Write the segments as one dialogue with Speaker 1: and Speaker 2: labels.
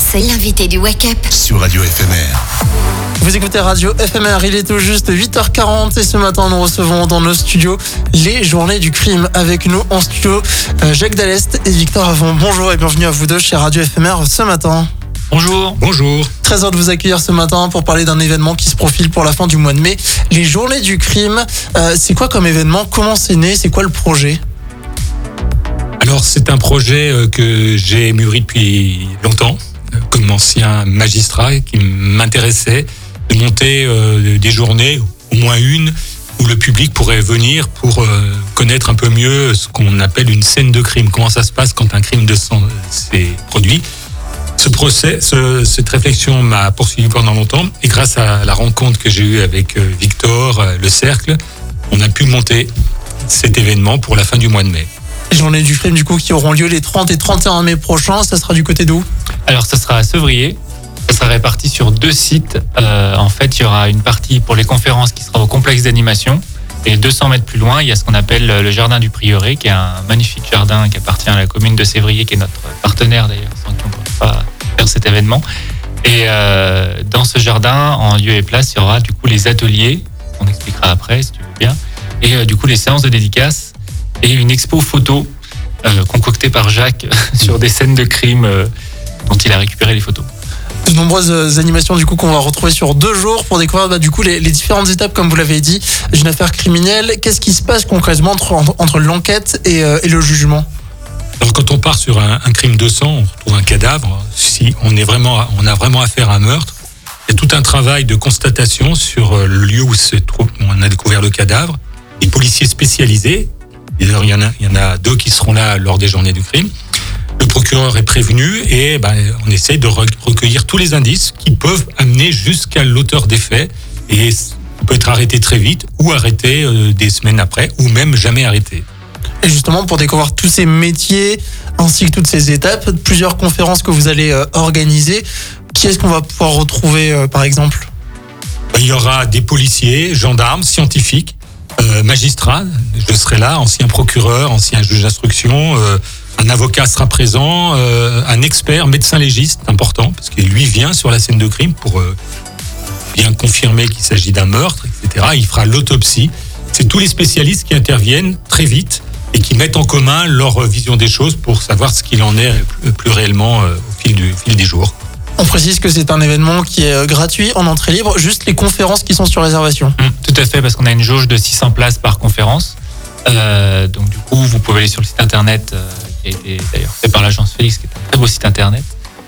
Speaker 1: c'est l'invité du Wake Up
Speaker 2: sur Radio FMR.
Speaker 3: Vous écoutez Radio FMR, il est tout juste 8h40 et ce matin nous recevons dans nos studios les journées du crime. Avec nous en studio, Jacques Dallest et Victor Avon. Bonjour et bienvenue à vous deux chez Radio FMR ce matin.
Speaker 4: Bonjour. Bonjour.
Speaker 3: Très heureux de vous accueillir ce matin pour parler d'un événement qui se profile pour la fin du mois de mai. Les journées du crime, c'est quoi comme événement? Comment c'est né? C'est quoi le projet?
Speaker 4: Alors c'est un projet que j'ai mûri depuis longtemps, comme ancien magistrat qui m'intéressait de monter des journées, au moins une, où le public pourrait venir pour connaître un peu mieux ce qu'on appelle une scène de crime. Comment ça se passe quand un crime de sang s'est produit. Cette réflexion m'a poursuivi pendant longtemps et grâce à la rencontre que j'ai eue avec Victor, le Cercle, on a pu monter cet événement pour la fin du mois de mai.
Speaker 3: Les journées du crime du coup qui auront lieu les 30 et 31 mai prochains, ça sera du côté d'où?
Speaker 5: Alors ça sera à Sevrier, ça sera réparti sur 2 sites. En fait il y aura une partie pour les conférences qui sera au complexe d'animation et 200 mètres plus loin il y a ce qu'on appelle le jardin du Prieuré qui est un magnifique jardin qui appartient à la commune de Sévrier qui est notre partenaire d'ailleurs sans qui on ne pourrait pas faire cet événement. Et dans ce jardin en lieu et place il y aura du coup les ateliers, on expliquera après si tu veux bien, et du coup les séances de dédicaces et une expo photo concoctée par Jacques sur des scènes de crime dont il a récupéré les photos.
Speaker 3: De nombreuses animations du coup qu'on va retrouver sur 2 jours pour découvrir du coup les différentes étapes comme vous l'avez dit d'une affaire criminelle. Qu'est-ce qui se passe concrètement entre l'enquête et le jugement?
Speaker 4: Alors quand on part sur un crime de sang, on retrouve un cadavre. Si on a vraiment affaire à un meurtre, il y a tout un travail de constatation sur le lieu où on a découvert le cadavre. Les policiers spécialisés, d'ailleurs il y en a 2 qui seront là lors des journées du crime. Le procureur est prévenu et on essaie de recueillir tous les indices qui peuvent amener jusqu'à l'auteur des faits et il peut être arrêté très vite ou arrêté des semaines après ou même jamais arrêté.
Speaker 3: Et justement pour découvrir tous ces métiers ainsi que toutes ces étapes, plusieurs conférences que vous allez organiser, qui est-ce qu'on va pouvoir retrouver par exemple?
Speaker 4: Il y aura des policiers, gendarmes, scientifiques, magistrats, je serai là, ancien procureur, ancien juge d'instruction, un avocat sera présent, un expert, médecin légiste, important, parce que lui vient sur la scène de crime pour bien confirmer qu'il s'agit d'un meurtre, etc. Il fera l'autopsie. C'est tous les spécialistes qui interviennent très vite et qui mettent en commun leur vision des choses pour savoir ce qu'il en est plus réellement au fil des jours.
Speaker 3: On précise que c'est un événement qui est gratuit, en entrée libre, juste les conférences qui sont sur réservation.
Speaker 5: Tout à fait, parce qu'on a une jauge de 600 places par conférence. Donc du coup, vous pouvez aller sur le site internet qui a été d'ailleurs fait par l'agence Félix, qui est un très beau site internet.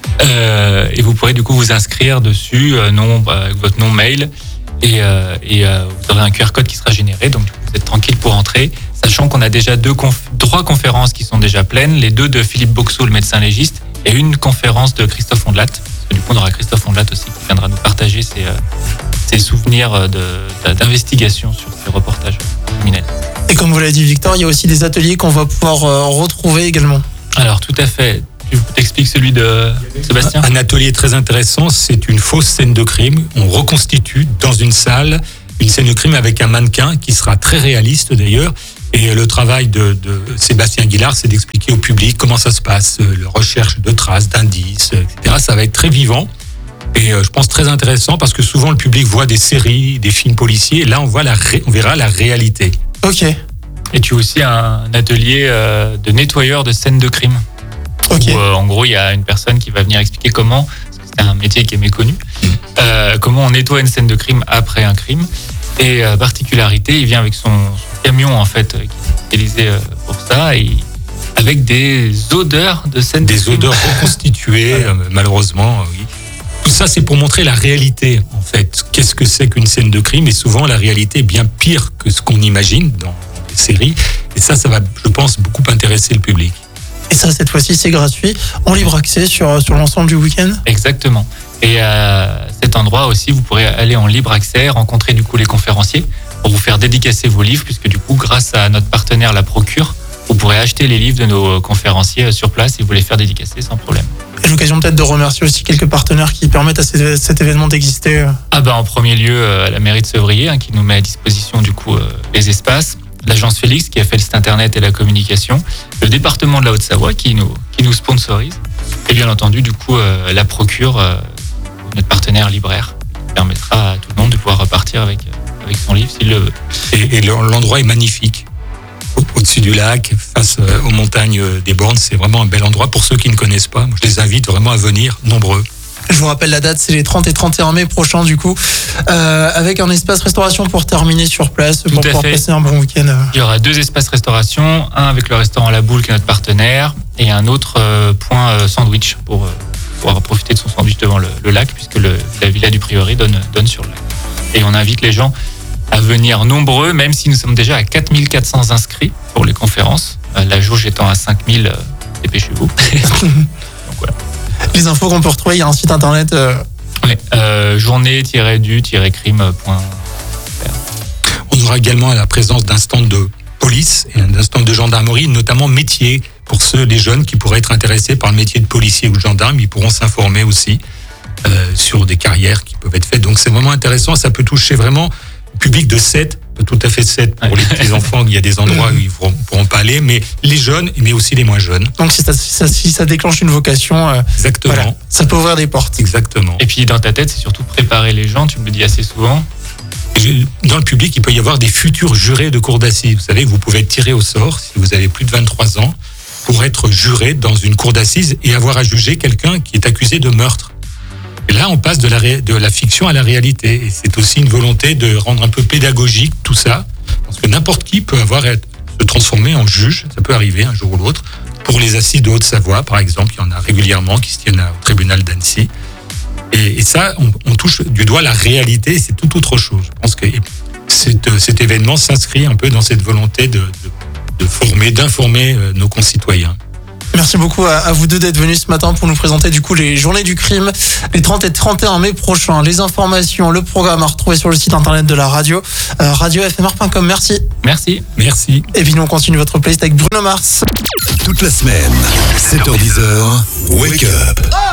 Speaker 5: Et vous pourrez du coup vous inscrire dessus, avec votre nom, mail, et vous aurez un QR code qui sera généré. Donc du coup, vous êtes tranquille pour entrer, sachant qu'on a déjà 3 conférences qui sont déjà pleines, les 2 de Philippe Boxeau, le médecin légiste, et une conférence de Christophe Ondelat. Du coup, on aura Christophe Ondelat aussi qui viendra nous partager ses souvenirs d'investigation sur ces reportages criminels.
Speaker 3: Et comme vous l'avez dit Victor, il y a aussi des ateliers qu'on va pouvoir retrouver également.
Speaker 5: Alors tout à fait. Tu t'expliques celui de Sébastien?
Speaker 4: Un atelier très intéressant, c'est une fausse scène de crime. On reconstitue dans une salle une scène de crime avec un mannequin qui sera très réaliste d'ailleurs. Et le travail de Sébastien Guillard, c'est d'expliquer au public comment ça se passe, la recherche de traces, d'indices, etc. Ça va être très vivant et je pense très intéressant parce que souvent le public voit des séries, des films policiers. Et là, on verra la réalité.
Speaker 3: Ok.
Speaker 5: Et tu as aussi un atelier de nettoyeur de scènes de crime.
Speaker 3: Okay.
Speaker 5: Où, en gros, il y a une personne qui va venir expliquer comment, parce que c'est un métier qui est méconnu, comment on nettoie une scène de crime après un crime. Et particularité, il vient avec son camion en fait, qui est utilisé pour ça, et avec des odeurs de scène de crime.
Speaker 4: Des odeurs reconstituées, malheureusement, oui. Tout ça, c'est pour montrer la réalité, en fait. Qu'est-ce que c'est qu'une scène de crime? Et souvent, la réalité est bien pire que ce qu'on imagine dans les séries. Et ça va, je pense, beaucoup intéresser le public.
Speaker 3: Et ça, cette fois-ci, c'est gratuit, en libre accès sur l'ensemble du week-end?
Speaker 5: Exactement. Et à cet endroit aussi, vous pourrez aller en libre accès, rencontrer du coup les conférenciers pour vous faire dédicacer vos livres, puisque du coup, grâce à notre partenaire La Procure, vous pourrez acheter les livres de nos conférenciers sur place et vous les faire dédicacer sans problème.
Speaker 3: Et l'occasion peut-être de remercier aussi quelques partenaires qui permettent à cet événement d'exister.
Speaker 5: En premier lieu, la mairie de Sevrier, qui nous met à disposition du coup les espaces. L'agence Félix qui a fait le site internet et la communication, le département de la Haute-Savoie qui nous sponsorise, Et bien entendu, du coup, la procure, notre partenaire libraire, qui permettra à tout le monde de pouvoir repartir avec son livre s'il le veut.
Speaker 4: Et l'endroit est magnifique. Au-dessus du lac, face aux montagnes des Bornes, c'est vraiment un bel endroit. Pour ceux qui ne connaissent pas, moi, je les invite vraiment à venir, nombreux.
Speaker 3: Je vous rappelle la date, c'est les 30 et 31 mai prochains du coup, avec un espace restauration pour terminer sur place, pour pouvoir passer un bon week-end.
Speaker 5: Il y aura 2 espaces restauration, un avec le restaurant La Boule qui est notre partenaire, et un autre point sandwich pour pouvoir profiter de son sandwich devant le lac, puisque la villa du Prieuré donne sur le lac. Et on invite les gens à venir nombreux, même si nous sommes déjà à 4400 inscrits pour les conférences. La jauge étant à 5000, dépêchez-vous. Donc voilà.
Speaker 3: Les infos qu'on peut retrouver, il y a un site internet.
Speaker 5: journée-du-crime.fr.
Speaker 4: On aura également la présence d'un stand de police et d'un stand de gendarmerie, notamment métier. Pour les jeunes qui pourraient être intéressés par le métier de policier ou de gendarme, ils pourront s'informer aussi sur des carrières qui peuvent être faites. Donc c'est vraiment intéressant, ça peut toucher vraiment le public de 7, tout à fait 7 pour les petits enfants. Il y a des endroits où ils ne pourront pas aller, mais les jeunes, mais aussi les moins jeunes.
Speaker 3: Donc si ça déclenche une vocation,
Speaker 4: exactement.
Speaker 3: Voilà, ça peut ouvrir des portes.
Speaker 4: Exactement.
Speaker 5: Et puis dans ta tête, c'est surtout préparer les gens, tu me le dis assez souvent.
Speaker 4: Dans le public, il peut y avoir des futurs jurés de cour d'assises. Vous savez, vous pouvez être tiré au sort si vous avez plus de 23 ans pour être juré dans une cour d'assises et avoir à juger quelqu'un qui est accusé de meurtre. Et là, on passe de la fiction à la réalité. Et c'est aussi une volonté de rendre un peu pédagogique tout ça. Parce que n'importe qui peut se transformer en juge. Ça peut arriver un jour ou l'autre. Pour les assises de Haute-Savoie, par exemple, il y en a régulièrement qui se tiennent au tribunal d'Annecy. Et ça, on touche du doigt la réalité. Et c'est tout autre chose. Je pense que cet événement s'inscrit un peu dans cette volonté d'informer nos concitoyens.
Speaker 3: Merci beaucoup à vous deux d'être venus ce matin pour nous présenter du coup les journées du crime, les 30 et 31 mai prochains. Les informations, le programme à retrouver sur le site internet de la radio, radiofmr.com. Merci.
Speaker 5: Merci.
Speaker 4: Merci.
Speaker 3: Et puis nous on continue votre playlist avec Bruno Mars.
Speaker 1: Toute la semaine, 7h-10h, Wake Up.